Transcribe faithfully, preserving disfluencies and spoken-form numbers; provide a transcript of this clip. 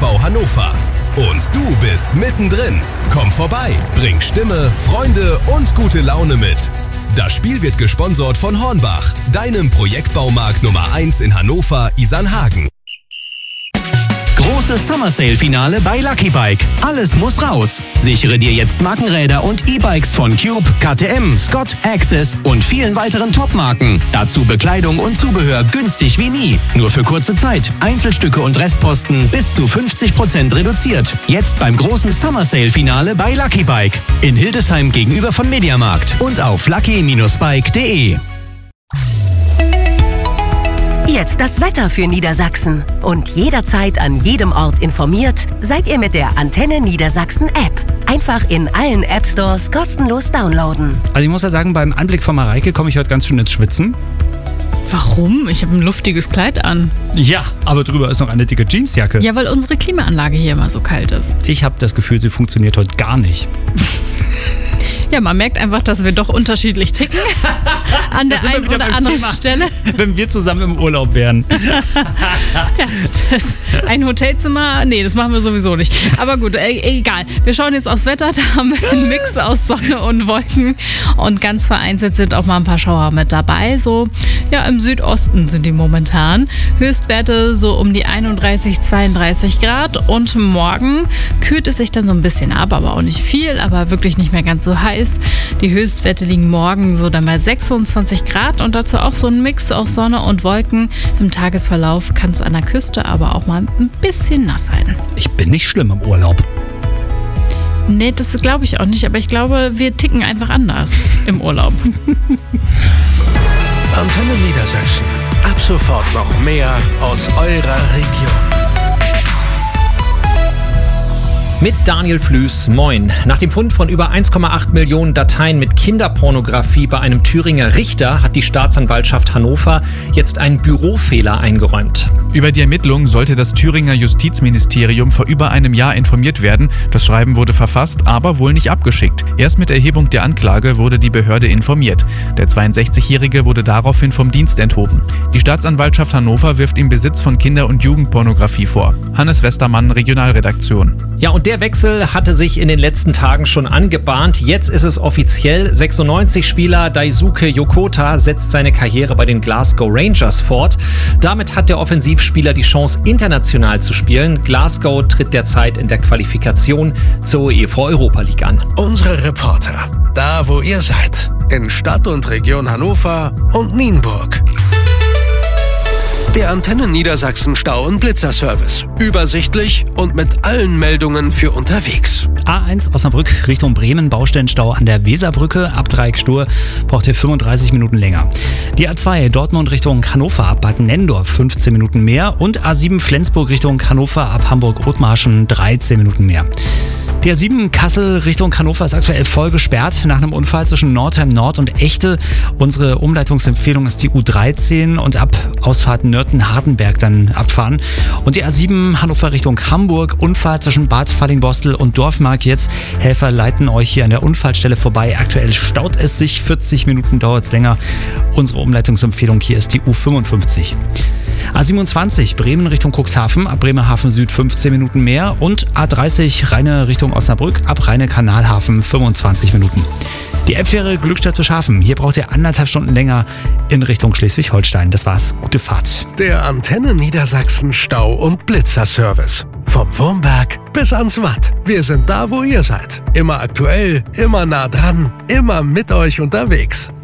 V Hannover. Und du bist mittendrin. Komm vorbei, bring Stimme, Freunde und gute Laune mit. Das Spiel wird gesponsert von Hornbach, deinem Projektbaumarkt Nummer eins in Hannover-Isarnhagen. Großes Summer Sale Finale bei Lucky Bike. Alles muss raus. Sichere dir jetzt Markenräder und E-Bikes von Cube, K T M, Scott, Access und vielen weiteren Top-Marken. Dazu Bekleidung und Zubehör günstig wie nie. Nur für kurze Zeit. Einzelstücke und Restposten bis zu fünfzig Prozent reduziert. Jetzt beim großen Summer Sale Finale bei Lucky Bike. In Hildesheim gegenüber von Mediamarkt und auf lucky Bindestrich bike punkt de. Jetzt das Wetter für Niedersachsen. Und jederzeit an jedem Ort informiert, seid ihr mit der Antenne Niedersachsen App. Einfach in allen App Stores kostenlos downloaden. Also ich muss ja sagen, beim Anblick von Mareike komme ich heute ganz schön ins Schwitzen. Warum? Ich habe ein luftiges Kleid an. Ja, aber drüber ist noch eine dicke Jeansjacke. Ja, weil unsere Klimaanlage hier immer so kalt ist. Ich habe das Gefühl, sie funktioniert heute gar nicht. Ja, man merkt einfach, dass wir doch unterschiedlich ticken an der einen oder anderen Thema, Stelle. Wenn wir zusammen im Urlaub wären. Ja, das, ein Hotelzimmer, nee, das machen wir sowieso nicht. Aber gut, e- egal. Wir schauen jetzt aufs Wetter, da haben wir einen Mix aus Sonne und Wolken und ganz vereinzelt sind auch mal ein paar Schauer mit dabei. So, ja, im Südosten sind die momentan. Höchstwerte so um die einunddreißig, zweiunddreißig Grad und morgen kühlt es sich dann so ein bisschen ab, aber auch nicht viel, aber wirklich nicht mehr ganz so heiß. Die Höchstwerte liegen morgen so dann bei sechsundzwanzig Grad und dazu auch so ein Mix aus Sonne und Wolken. Im Tagesverlauf kann es an der Küste aber auch mal ein bisschen nass sein. Ich bin nicht schlimm im Urlaub. Nee, das glaube ich auch nicht, aber ich glaube, wir ticken einfach anders im Urlaub. Antenne Niedersachsen. Ab sofort noch mehr aus eurer Region. Mit Daniel Flüß, moin. Nach dem Fund von über eins Komma acht Millionen Dateien mit Kinderpornografie bei einem Thüringer Richter hat die Staatsanwaltschaft Hannover jetzt einen Bürofehler eingeräumt. Über die Ermittlungen sollte das Thüringer Justizministerium vor über einem Jahr informiert werden. Das Schreiben wurde verfasst, aber wohl nicht abgeschickt. Erst mit Erhebung der Anklage wurde die Behörde informiert. Der zweiundsechzigjährige wurde daraufhin vom Dienst enthoben. Die Staatsanwaltschaft Hannover wirft ihm Besitz von Kinder- und Jugendpornografie vor. Hannes Westermann, Regionalredaktion. Ja, und der Wechsel hatte sich in den letzten Tagen schon angebahnt. Jetzt ist es offiziell. sechsundneunzig-Spieler Daisuke Yokota setzt seine Karriere bei den Glasgow Rangers fort. Damit hat der Offensivspieler die Chance, international zu spielen. Glasgow tritt derzeit in der Qualifikation zur UEFA Europa League an. Unsere Reporter, da wo ihr seid, in Stadt und Region Hannover und Nienburg. Der Antenne Niedersachsen Stau- und Blitzerservice. Übersichtlich und mit allen Meldungen für unterwegs. A eins Osnabrück Richtung Bremen, Baustellenstau an der Weserbrücke. Ab Dreieckstur braucht ihr fünfunddreißig Minuten länger. Die A zwei Dortmund Richtung Hannover ab Bad Nendorf fünfzehn Minuten mehr. Und A sieben Flensburg Richtung Hannover ab Hamburg-Othmarschen dreizehn Minuten mehr. Die A sieben Kassel Richtung Hannover ist aktuell voll gesperrt nach einem Unfall zwischen Nordheim Nord und Echte. Unsere Umleitungsempfehlung ist die U dreizehn und ab Ausfahrt Nörten-Hardenberg dann abfahren. Und die A sieben Hannover Richtung Hamburg, Unfall zwischen Bad Fallingbostel und Dorfmark jetzt. Helfer leiten euch hier an der Unfallstelle vorbei. Aktuell staut es sich, vierzig Minuten dauert es länger. Unsere Umleitungsempfehlung hier ist die U fünfundfünfzig. A siebenundzwanzig Bremen Richtung Cuxhaven, ab Bremerhaven Süd fünfzehn Minuten mehr und A dreißig Rheine Richtung Osnabrück, ab Rheine-Kanalhafen fünfundzwanzig Minuten. Die App wäre Glückstadt zu Schafen. Hier braucht ihr anderthalb Stunden länger in Richtung Schleswig-Holstein. Das war's. Gute Fahrt. Der Antenne Niedersachsen Stau- und Blitzerservice. Vom Wurmberg bis ans Watt. Wir sind da, wo ihr seid. Immer aktuell, immer nah dran, immer mit euch unterwegs.